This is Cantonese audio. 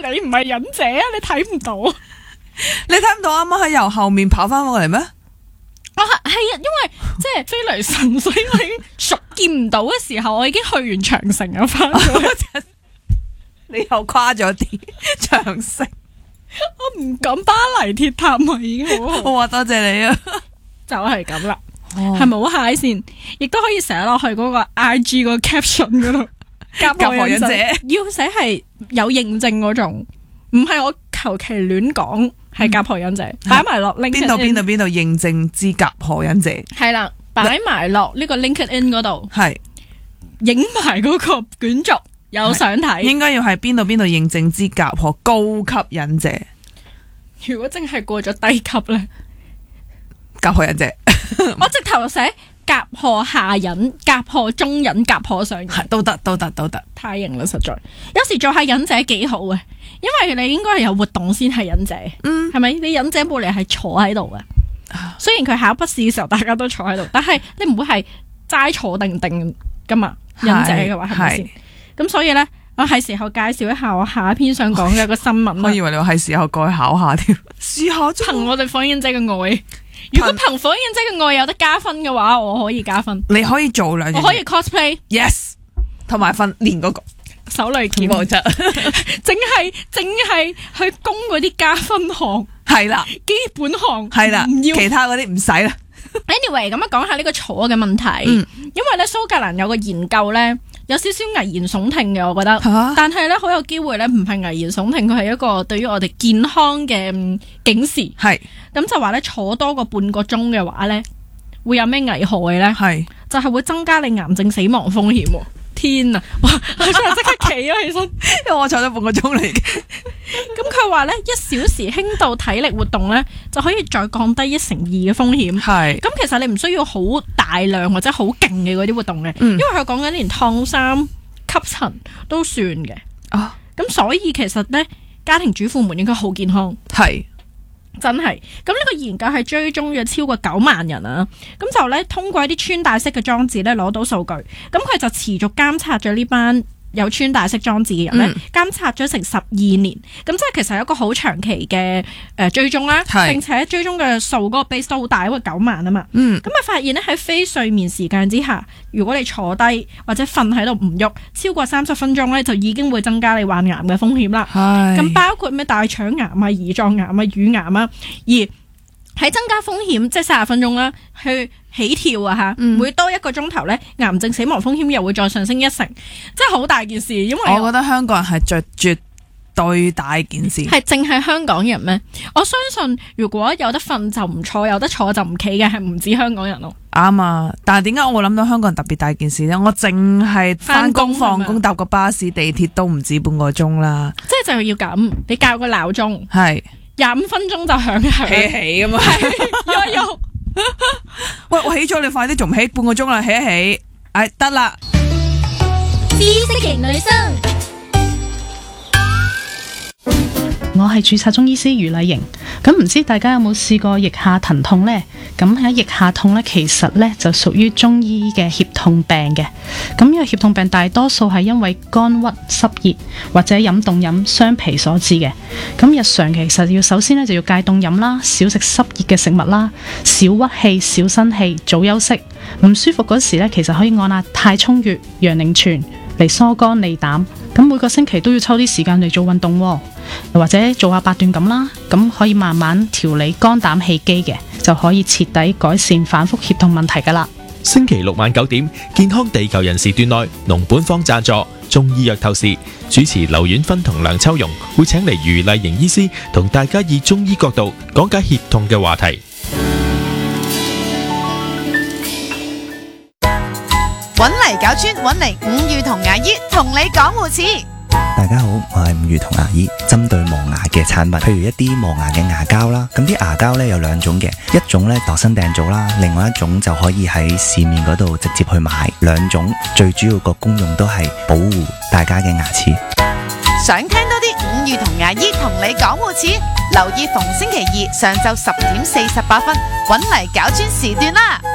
你唔係忍者啊，你睇唔到。 你睇唔到啱啱喺由後面跑翻過嚟咩？ 係啊，因為即係飛雷神，所以我已經熟見唔到嘅時候，我已經去完長城啊，翻咗。 你又誇咗啲長城， 我唔敢巴黎鐵塔咪已經好好。 我話多謝你啊， 就係咁啦，係咪好蟹先？亦都可以寫落去嗰個 IG 個 caption 嗰度。甲賀忍者要寫係有認證嗰種，唔係我求其亂講，係甲賀忍者擺埋落 LinkedIn 邊度認證之甲賀忍者係啦，擺埋落呢個 LinkedIn 嗰度， 係影埋嗰個卷軸有相睇。應該要係邊度認證之甲賀高級忍者。 如果真係過咗低級咧， 甲賀忍者， 我直頭寫甲賀下忍、甲賀中忍、甲賀上忍， 都得， 太型啦！實在有時做下忍者幾好嘅，因為你應該係有活動先係忍者，係咪？你忍者冇嚟係坐喺度嘅。雖然佢考筆試嘅時候大家都坐喺度，但係你唔會係齋坐定噶嘛？忍者嘅話係咪先？咁所以咧，我係時候介紹一下我下一篇想講嘅一個新聞。 我以為你話係時候過去考下添，試下憑我哋火影忍者嘅愛。如果憑火影忍者嘅愛有得加分嘅話，我可以加分。 你可以做兩樣， 我可以 cosplay，yes， 同埋訓練嗰個手雷劍，淨係去攻嗰啲加分項， 係啦， 基本項係啦， 唔要其他嗰啲唔使啦。 Anyway， 咁樣講下呢個坐嘅問題，因為咧蘇格蘭有個研究咧，有少少危言聳聽嘅，我覺得，但係咧好有機會咧唔係危言聳聽，佢係一個對於我哋健康嘅警示。係咁就話咧坐多過半個鐘嘅話咧，會有咩危害咧？係就係會增加你癌症死亡風險。天啊！哇！我即刻企咗起身， 因為我坐咗半個鐘嚟嘅。 咁佢話咧，1小時輕度體力活動咧，就可以再降低1/2嘅風險。係咁，其實你唔需要好大量或者好勁嘅嗰啲活動嘅，因為佢講緊連燙衫、吸塵都算嘅。啊，咁所以其實咧，家庭主婦們應該好健康。係。真係，咁呢個研究係追蹤咗超過9萬人啊，咁就咧通過一啲穿戴式嘅裝置咧攞到數據，咁佢就持續監察咗呢班有穿戴式裝置嘅人咧，監察咗成12年，咁即係其實有一個好長期嘅追蹤啦，並且追蹤嘅數嗰個 base 都好大，因為9萬啊嘛，咁啊發現咧喺非睡眠時間之下，如果你坐低或者瞓喺度唔喐超過30分鐘咧，就已經會增加你患癌嘅風險啦。咁包括咩大腸癌啊、胰臟癌啊、乳癌啊，而喺增加風險即係30分鐘啦，去起跳啊吓，每多1個鐘頭咧，癌症死亡風險又會再上升1成，真係好大件事。因為我覺得香港人係絕對大件事， 係淨係香港人咩？我相信如果有得瞓就唔坐，有得坐就唔企嘅，係唔止香港人咯。啱啊！但係點解我會諗到香港人特別大件事咧？我淨係翻工放工搭個巴士、地鐵都唔止半個鐘啦。 即係就係要咁，你校個鬧鐘係25分鐘就響一響， 起咁嘛。 有喂，我起咗，你快啲，仲唔起半個鐘啦？起一起，哎得啦！ 知識型女生， 我係註冊中醫師余麗瑩。咁唔知大家有冇試過腋下疼痛呢？咁喺腋下痛呢，其實呢就屬於中醫嘅脅痛病嘅。咁呢個脅痛病大多數係因為肝鬱濕熱或者飲凍飲傷脾所致嘅。咁日常其實要首先呢就要戒凍飲啦，少食濕熱嘅食物啦，少鬱氣少生氣，早休息。唔舒服嗰時呢，其實可以按下太沖穴、陽陵泉嚟疏肝利膽。咁每個星期都要抽啲時間嚟做運動喎，或者做下八段錦啦，咁可以慢慢調理肝膽氣機嘅，就可以徹底改善反覆脅痛問題噶啦。 星期六晚9點，健康地球人時段內，農本方贊助中醫藥透視，主持劉婉芬同梁秋容會請嚟余麗瑩醫師同大家以中醫角度講解脅痛嘅話題。 搵嚟搞專，搵嚟五月同牙醫同你講護齒。 大家好，我係五月同牙醫，針對磨牙嘅產品，譬如一啲磨牙嘅牙膠啦，咁啲牙膠呢有2種嘅，一種呢度身訂造啦，另外一種就可以喺市面嗰度直接去買，兩種最主要個功用都係保護大家嘅牙齒。 想聽多啲五月同牙醫同你講護齒，留意逢星期2上晝10點48分，搵嚟搞專時段啦。